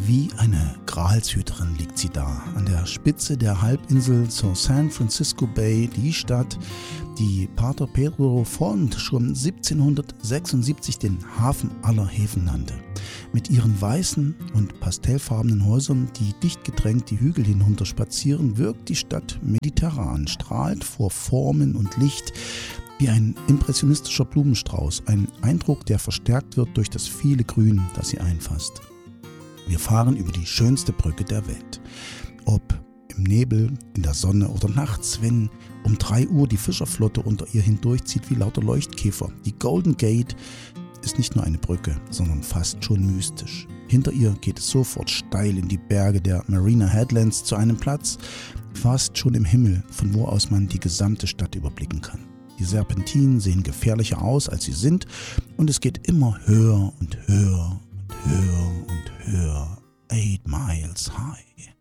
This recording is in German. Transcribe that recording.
Wie eine Gralshüterin liegt sie da, an der Spitze der Halbinsel zur San Francisco Bay, die Stadt, die Pater Pedro Font schon 1776 den Hafen aller Häfen nannte. Mit ihren weißen und pastellfarbenen Häusern, die dicht gedrängt die Hügel hinunter spazieren, wirkt die Stadt mediterran, strahlt vor Formen und Licht wie ein impressionistischer Blumenstrauß, ein Eindruck, der verstärkt wird durch das viele Grün, das sie einfasst. Wir fahren über die schönste Brücke der Welt. Ob im Nebel, in der Sonne oder nachts, wenn um 3 Uhr die Fischerflotte unter ihr hindurchzieht wie lauter Leuchtkäfer. Die Golden Gate ist nicht nur eine Brücke, sondern fast schon mystisch. Hinter ihr geht es sofort steil in die Berge der Marina Headlands zu einem Platz, fast schon im Himmel, von wo aus man die gesamte Stadt überblicken kann. Die Serpentinen sehen gefährlicher aus, als sie sind, und es geht immer höher und höher und höher und höher. 8 miles high.